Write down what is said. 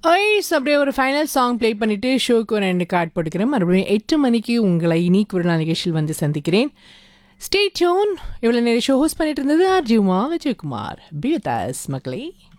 Ice அப்படியே ஒரு final song play பண்ணிவிட்டு ஷோக்கு ஒரு 2 கார்டு போட்டுக்கிறேன். மறுபடியும் 8 மணிக்கு உங்களை இனிக்கு ஒரு நாள் நிகழ்ச்சியில் வந்து சந்திக்கிறேன். Stay tune. இவ்வளோ நேரம் ஷோ ஹோஸ்ட் பண்ணிட்டு இருந்தது RJ Uma Vijayakumar. Be with us மக்களே.